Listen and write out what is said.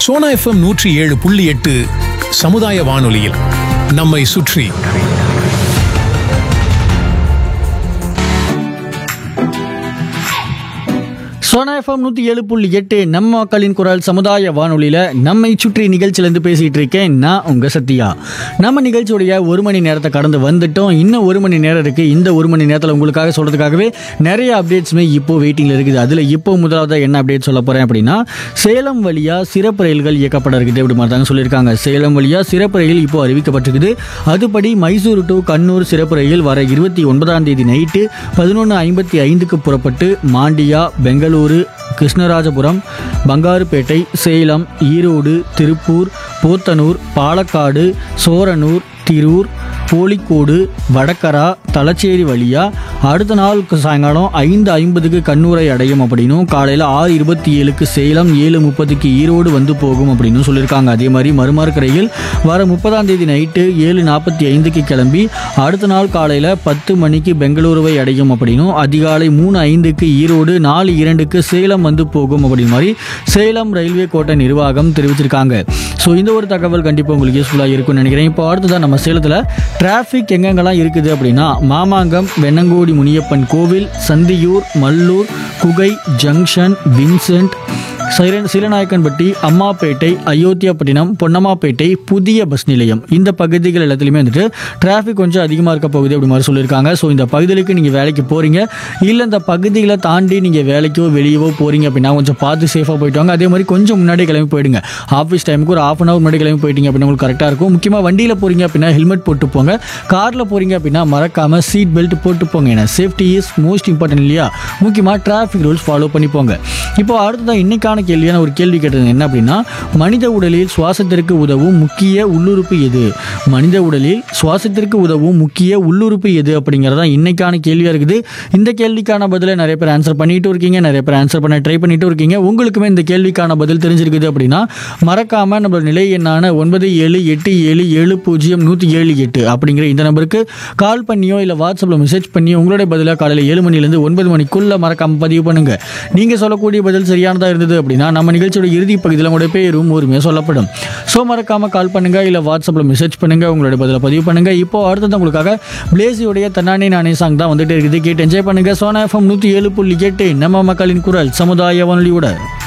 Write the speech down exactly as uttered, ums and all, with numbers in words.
Sona FM நூற்றி ஏழு புள்ளி எட்டு சமுதாய வானொலியில் நம்மை சுற்றி. சோனா எஃப்எம் நூற்றி ஏழு புள்ளி எட்டு நம்ம மக்களின் குரல் சமுதாய வானொலியில் நம்மை சுற்றி நிகழ்ச்சியிலேருந்து பேசிகிட்டு இருக்கேன் நான் உங்கள் சத்யா. நம்ம நிகழ்ச்சியுடைய ஒரு மணி நேரத்தை கடந்து வந்துட்டோம். இன்னும் ஒரு மணி நேரம் இருக்குது. இந்த ஒரு மணி நேரத்தில் உங்களுக்காக சொல்கிறதுக்காகவே நிறைய அப்டேட்ஸுமே இப்போது வெயிட்டிங்கில் இருக்குது. அதில் இப்போ முதலாவது என்ன அப்டேட் சொல்ல போகிறேன் அப்படின்னா, சேலம் வழியாக சிறப்பு ரயில்கள் இயக்கப்பட இருக்குது அப்படி மாதிரி தாங்க சொல்லியிருக்காங்க. சேலம் வழியாக சிறப்பு ரயில் இப்போ அறிவிக்கப்பட்டிருக்குது. அதுபடி மைசூர் டு கண்ணூர் சிறப்பு ரயில் வர இருபத்தி ஒன்பதாம் தேதி நைட்டு பதினொன்று ஐம்பத்தி ஐந்துக்கு புறப்பட்டு மாண்டியா, பெங்களூரு, கிருஷ்ணராஜபுரம், பங்காருப்பேட்டை, சேலம், ஈரோடு, திருப்பூர், போத்தனூர், பாலக்காடு, சோரனூர், திரூர், கோழிக்கோடு, வடகரா, தலச்சேரி வழியா அடுத்த நாள் சாயங்காலம் ஐந்து ஐம்பதுக்கு கண்ணூரை அடையும் அப்படின்னும், காலையில் ஆறு இருபத்தி ஏழுக்கு சேலம், ஏழு முப்பதுக்கு ஈரோடு வந்து போகும் அப்படின்னு சொல்லியிருக்காங்க. அதே மாதிரி மறுமார்க் ரயில் வர முப்பதாம் தேதி நைட்டு ஏழு நாற்பத்தி ஐந்துக்கு கிளம்பி அடுத்த நாள் காலையில் பத்து மணிக்கு பெங்களூருவை அடையும் அப்படின்னும், அதிகாலை மூணு ஐந்துக்கு ஈரோடு, நாலு இரண்டுக்கு சேலம் வந்து போகும் அப்படின்னு மாதிரி சேலம் ரயில்வே கோட்ட நிர்வாகம் தெரிவிச்சிருக்காங்க. ஸோ இந்த ஒரு தகவல் கண்டிப்பாக உங்களுக்கு யூஸ்ஃபுல்லாக இருக்கும்னு நினைக்கிறேன். இப்போ அடுத்ததான் நம்ம சேலத்தில் டிராஃபிக் எங்கெங்கெல்லாம் இருக்குது அப்படின்னா, மாமாங்கம், வெண்ணங்கோடி முனியப்பன் கோவில், சந்தியூர், மல்லூர், குகை junction, Vincent, siren Seelanaickenpatti, Ammapettai, Ayothiyapattinam, Ponnammapettai, புதிய பஸ் நிலையம், இந்த பகுதிகள் எல்லாத்துலேயுமே வந்துட்டு டிராஃபிக் கொஞ்சம் அதிகமாக இருக்க பகுதி அப்படி மாதிரி சொல்லியிருக்காங்க. ஸோ இந்த பகுதிகளுக்கு நீங்கள் வேலைக்கு போகிறீங்க இல்லை இந்த பகுதிகளை தாண்டி நீங்கள் வேலைக்கோ வெளியவோ போகிறீங்க அப்படின்னா கொஞ்சம் பார்த்து சேஃபாக போயிட்டு வாங்க. அதே மாதிரி கொஞ்சம் முன்னாடி கிளம்பி போயிடுங்க. ஆஃபீஸ் டைமுக்கு ஒரு ஆஃப் அன் ஹவர் முன்னாடி கிளம்பி போயிட்டீங்க அப்படின்னா உங்களுக்கு கரெக்டாக இருக்கும். முக்கியமாக வண்டியில் போகிறீங்க அப்படின்னா ஹெல்மெட் போட்டு போங்க. காரில் போகிறீங்க அப்படின்னா மறக்காமல் சீட் பெல்ட் போட்டு போங்க. ஏன்னா சேஃப்டி இஸ் மோஸ்ட் இம்பார்ட்டன்ட் இல்லையா? முக்கியமாக டிராஃபிக் ரூல்ஸ் ஃபாலோ பண்ணி போங்க. இப்போ அடுத்ததான் இன்னைக்கான கேள்வியான ஒரு கேள்வி கேட்டது என்ன அப்படின்னா, மனித உடலில் சுவாசத்திற்கு உதவும் முக்கிய உள்ளுறுப்பு எது? மனித உடலில் சுவாசத்திற்கு உதவும் முக்கிய உள்ளுறுப்பு எது அப்படிங்கிறதா இன்னைக்கான கேள்வியாக இருக்குது. இந்த கேள்விக்கான பதிலை நிறைய பேர் ஆன்சர் பண்ணிட்டு இருக்கீங்க, நிறைய பேர் ஆன்சர் பண்ண ட்ரை பண்ணிட்டு இருக்கீங்க. உங்களுக்குமே இந்த கேள்விக்கான பதில் தெரிஞ்சிருக்குது அப்படின்னா மறக்காம நம்மளோட நிலை எண்ணான ஒன்பது ஏழு எட்டு ஏழு ஏழு பூஜ்ஜியம் நூற்றி ஏழு எட்டு அப்படிங்கிற இந்த நம்பருக்கு கால் பண்ணியோ இல்லை வாட்ஸ்அப்பில் மெசேஜ் பண்ணியோ உங்களுடைய பதிலாக காலையில் ஏழு மணிலேருந்து ஒன்பது மணிக்குள்ள மறக்காம பதிவு பண்ணுங்க. நீங்கள் சொல்லக்கூடிய பதில் சரியானதாக இருந்தது அப்படின்னா நம்ம நிகழ்ச்சியோட இறுதி பகுதியில் உங்களுடைய பேரும் உரிமையாக சொல்லப்படும். ஸோ மறக்காம கால் பண்ணுங்க இல்லை வாட்ஸ்அப்பில் மெசேஜ் பண்ணுங்க, உங்களுடைய பதிலை பதிவு பண்ணுங்க. இப்போ அடுத்தது உங்களுக்காக பிளேசியோடைய தன்னானே நானே சாங் தான் வந்துட்டு இருக்குது. கேட்டு என்ஜாய் பண்ணுங்க. சோனா எஃப்எம் நூற்றி ஏழு புள்ளி எட்டு நம்ம மக்களின் குரல் சமுதாய வானொலியோட.